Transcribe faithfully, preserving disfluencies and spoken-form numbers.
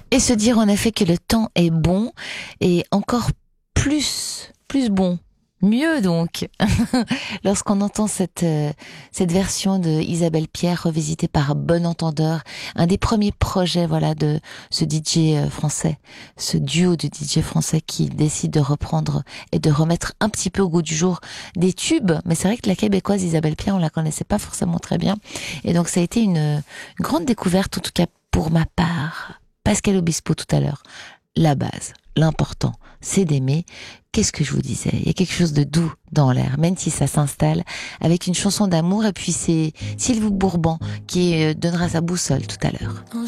Et se dire en effet que le temps est bon et encore plus, plus bon. Mieux donc, lorsqu'on entend cette euh, cette version de Isabelle Pierre revisitée par Bon Entendeur, un des premiers projets voilà de ce D J euh, français, ce duo de D J français qui décide de reprendre et de remettre un petit peu au goût du jour des tubes. Mais c'est vrai que la québécoise Isabelle Pierre, on la connaissait pas forcément très bien, et donc ça a été une, une grande découverte en tout cas pour ma part. Pascal Obispo tout à l'heure. La base, l'important, c'est d'aimer. Qu'est-ce que je vous disais? Il y a quelque chose de doux dans l'air, même si ça s'installe avec une chanson d'amour. Et puis c'est Sylvie Bourban qui euh, donnera sa boussole tout à l'heure.